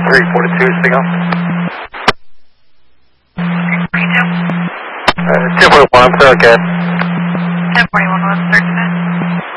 342 signal. 342. 241, clear again. 1041 was 39.